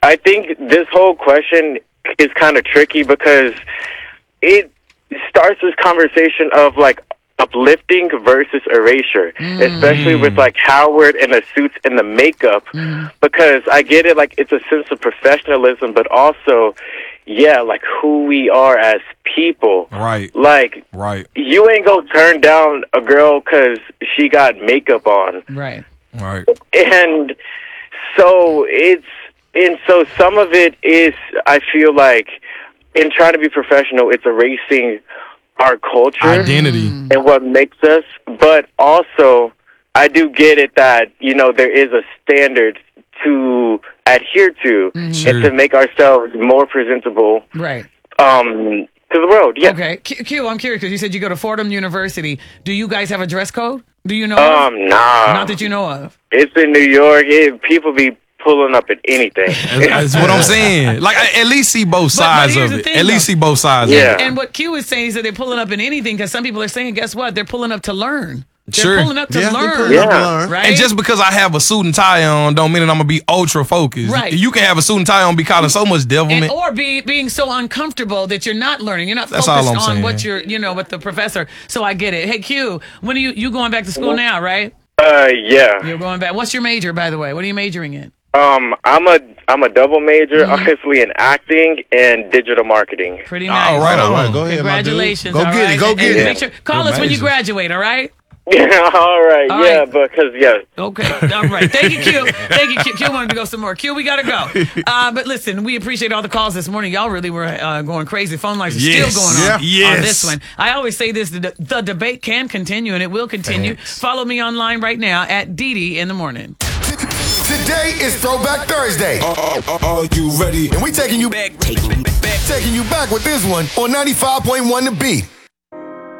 I think this whole question is kind of tricky because it starts this conversation of like uplifting versus erasure, especially with like Howard and the suits and the makeup, because I get it, like it's a sense of professionalism, but also, yeah, like who we are as people. Right. Like, you ain't gonna turn down a girl because she got makeup on. Right. Right. And so so some of it is, I feel like, in trying to be professional, it's erasing our culture, identity, and what makes us. But also, I do get it that, you know, there is a standard to adhere to and to make ourselves more presentable, right, to the world. Yeah. Okay. Q, I'm curious because you said you go to Fordham University. Do you guys have a dress code? Do you know? Nah. Not that you know of. It's in New York. People be pulling up at anything. That's what I'm saying. Like, at least see both sides of it. At least see both sides of it. And what Q is saying is that they're pulling up in anything because some people are saying, guess what? They're pulling up to learn. They're pulling up to learn. Right? And just because I have a suit and tie on don't mean that I'm going to be ultra focused. Right. You can have a suit and tie on and be causing so much devilment. Or being so uncomfortable that you're not learning. You're not That's focused all I'm on saying. what you're, with the professor. So I get it. Hey, Q, when are you going back to school now, right? Yeah. You're going back. What's your major, by the way? What are you majoring in? I'm a double major, honestly, in acting and digital marketing. Pretty nice. All right. Go ahead, Congratulations. my dude. Go get it. Go get it. Make sure, call us when you graduate, all right? Yeah, all right. Okay, all right. Thank you, Q. Thank you, Q. Q wanted to go some more. Q, we got to go. But listen, we appreciate all the calls this morning. Y'all really were going crazy. Phone lines are still going on this one. I always say this, the debate can continue, and it will continue. Thanks. Follow me online right now at DD in the morning. Today is Throwback Thursday. Are you ready? And we taking you back with this one on 95.1 The Beat.